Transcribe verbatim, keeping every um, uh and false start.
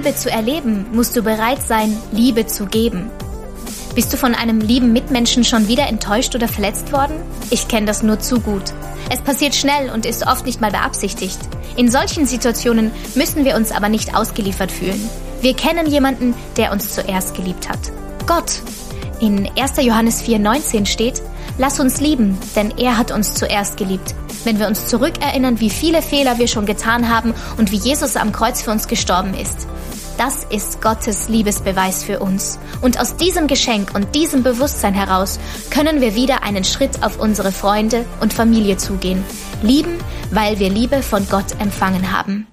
Liebe zu erleben, musst du bereit sein, Liebe zu geben. Bist du von einem lieben Mitmenschen schon wieder enttäuscht oder verletzt worden? Ich kenne das nur zu gut. Es passiert schnell und ist oft nicht mal beabsichtigt. In solchen Situationen müssen wir uns aber nicht ausgeliefert fühlen. Wir kennen jemanden, der uns zuerst geliebt hat. Gott. In erster Johannes vier neunzehn steht: Lass uns lieben, denn er hat uns zuerst geliebt. Wenn wir uns zurückerinnern, wie viele Fehler wir schon getan haben und wie Jesus am Kreuz für uns gestorben ist. Das ist Gottes Liebesbeweis für uns. Und aus diesem Geschenk und diesem Bewusstsein heraus können wir wieder einen Schritt auf unsere Freunde und Familie zugehen. Lieben, weil wir Liebe von Gott empfangen haben.